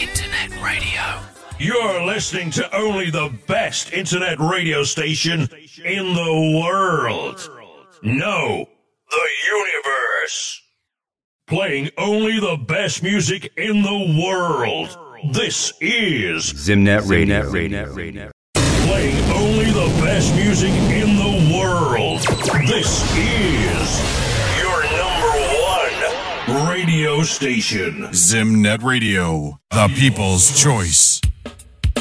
Internet radio. You're listening to only the best internet radio station in the world. No, the universe. Playing only the best music in the world. This is Zimnet Radio. Playing only the best music in the world. This is your number one radio station. Zimnet Radio, the people's choice.